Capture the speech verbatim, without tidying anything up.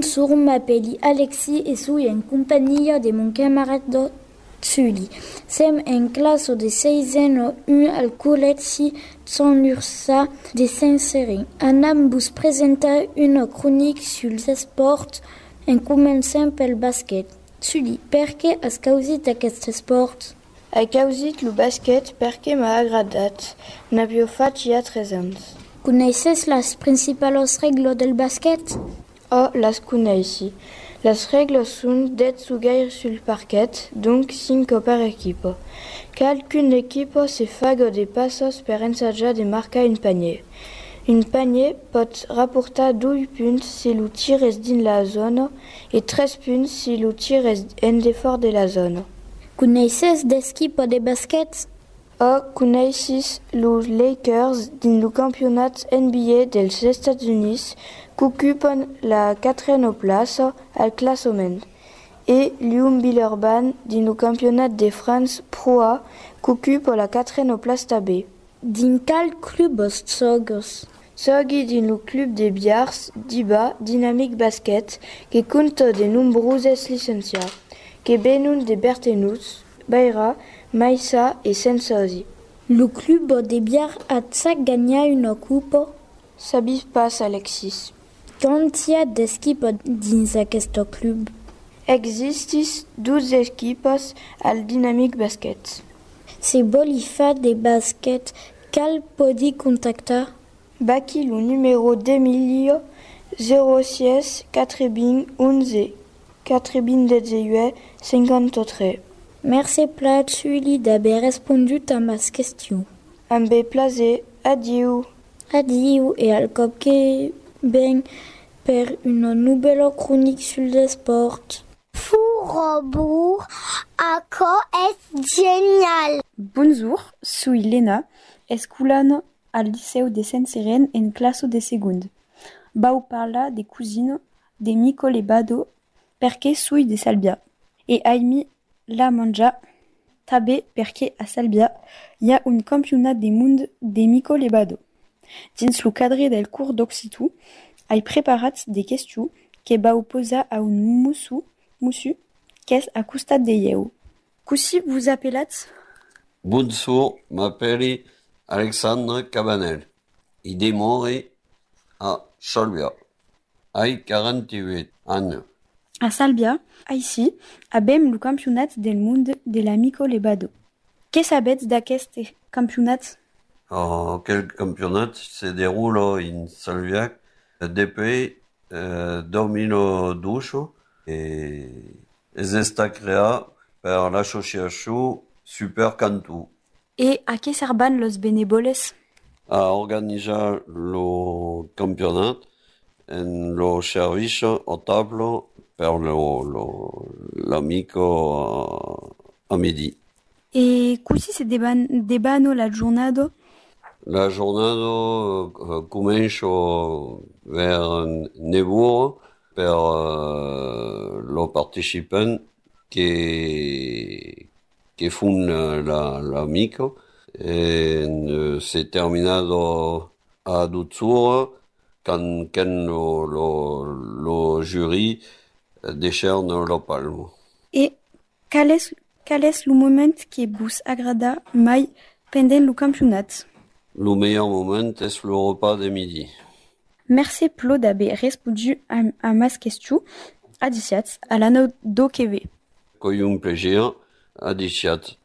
Bonjour, m'appelle Alexis et suis en compagnie de mon camarade Sully. Sem en classe de seizième un al collège San Ursa de Saint-Sérin. Anam vous présenta une chronique sur les sports en commençant pel basket. Sully, perché has causit aquest sport? Hai causit lo basket perché m'ha agradat. N'havia fatg ja tres ans. Coneixes les principals regles del basket? Oh, les coneixi. Les regles són d'être sugaire sul parquet, donc cinc per equipo. Calcune equipo se faga de passos per ensajar de marcar un panier. Un panier pot rapportar dos punts si lo tir és dins la zona i tres punts si lo tir és en defort de la zona. Coneixes d'equipo de basket? Oh, coneixis los Lakers dins lo campionat N B A dels Estats Units qu'ocupen la quatrième place al classement, et Lyon Villeurbanne dins lo campionat de France Pro A qu'occupe la quatrième place també. Dins quel club sogues? Sogui dins lo club de Biars d'Iba Dynamic Basket, que compta de nombroses licenciats, que venen de Bertenus, Beira, Maïssa et Sensosi. Le club de Biars a gagné une coupe? Sabis pas, Alexis. Quand y a d'équipes dins aquest club? Existis douze équipes al Dynamic Basket. Si vol y fa de basket, cal podi contactar? Baki le numéro d'Emilio zéro six quatre-vingt onze quatre-vingt-dix-huit cinquante-trois. Merci plat, Sully, d'avoir répondu à ma question. Amb plaisir. Adieu. Adieu et al cop que ben per une nouvelle chronique sur le sport. Fourrebourg, acco est génial. Bonjour, suis Lena, esculan al Liceu de Saint-Sérin en classe de seconde. Vau parlar de cousine de Micole Bado perché suis de Salbia. E aimi la manja també perché a Salbia hi ha un campionat de món de Micole Bado. Dins lo cadre del curs d'occitu, hai preparat des questions que vau posar a un mussu, mussu qu'és a costat de ieu. Cossi vous appelatz? Bonjour, m'appelle Alexandre Cabanel. I demore a Salbia. Hai quarante-huit ans. A Salbia, ici, abem lo campionat del món de la Micole Bado. Què sabetz d'aquest campionat? Oh, quel campionat se déroule en Salbia depuis euh, deux mille douze et es està creat per l'associació Super Cantu. E a què servan los benevoles? A organitzar lo campionat en lo service au table per lo, lo, l'amico a, a midi. E così se deban, debano la giornata? La giornata uh, comença vers neuf per uh, lo participant que, que fun la, l'amico e uh, se terminado a douze heures quand, quand lo, lo, lo jury décerne lo palmo. E qual és, qual és lo moment que vos agrada mai pendant lo campionat? Le meilleur moment est le repas de midi. Merci Plo d'avoir répondu à, à ma question. Adiciat à l'anneau d'O K V. Coi un plaisir. Adiciat.